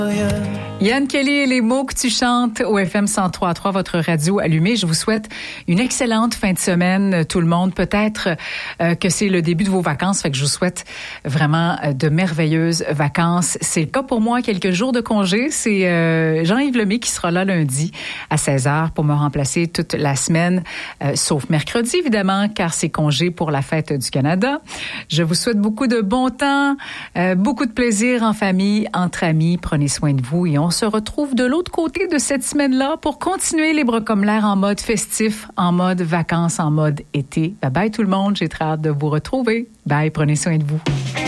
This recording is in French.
Yann Kelly et les mots que tu chantes au FM 103.3, votre radio allumée. Je vous souhaite une excellente fin de semaine, tout le monde. Peut-être que c'est le début de vos vacances, fait que je vous souhaite vraiment de merveilleuses vacances. C'est le cas pour moi, quelques jours de congé. C'est Jean-Yves Lemay qui sera là lundi à 16h pour me remplacer toute la semaine, sauf mercredi, évidemment, car c'est congé pour la fête du Canada. Je vous souhaite beaucoup de bon temps, beaucoup de plaisir en famille, entre amis. Prenez soin de vous et on se retrouve de l'autre côté de cette semaine-là pour continuer libre comme l'air en mode festif, en mode vacances, en mode été. Bye bye tout le monde, j'ai très hâte de vous retrouver. Bye, prenez soin de vous.